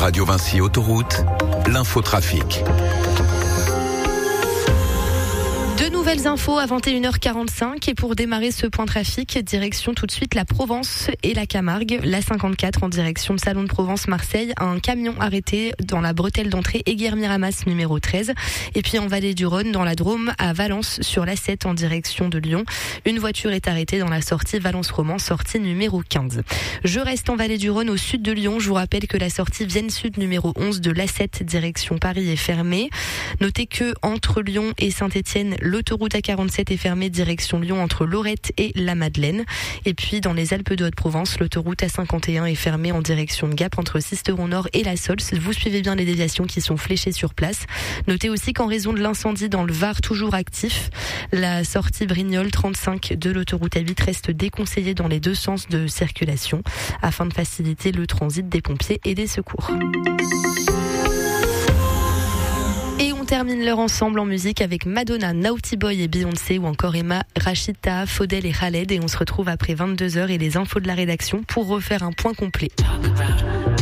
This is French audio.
Radio Vinci Autoroute, l'infotrafic. De nouvelles infos à 21h45 et pour démarrer ce point trafic, direction tout de suite la Provence et la Camargue. La 54 en direction de Salon de Provence-Marseille, un camion arrêté dans la bretelle d'entrée Aiguerre-Miramas numéro 13. Et puis en Vallée du Rhône, dans la Drôme, à Valence sur l'A7 en direction de Lyon. Une voiture est arrêtée dans la sortie Valence-Roman, sortie numéro 15. Je reste en Vallée du Rhône au sud de Lyon. Je vous rappelle que la sortie Vienne Sud numéro 11 de l'A7 direction Paris est fermée. Notez que entre Lyon et Saint-Étienne, l'autoroute A47 est fermée direction Lyon entre Lorette et la Madeleine. Et puis dans les Alpes de Haute-Provence, l'autoroute A51 est fermée en direction de Gap entre Sisteron-Nord et La Sols. Vous suivez bien les déviations qui sont fléchées sur place. Notez aussi qu'en raison de l'incendie dans le Var toujours actif, la sortie Brignoles 35 de l'autoroute A8 reste déconseillée dans les deux sens de circulation afin de faciliter le transit des pompiers et des secours. Et on termine leur ensemble en musique avec Madonna, Naughty Boy et Beyoncé ou encore Emma, Rachita, Faudel et Khaled. Et on se retrouve après 22h et les infos de la rédaction pour refaire un point complet.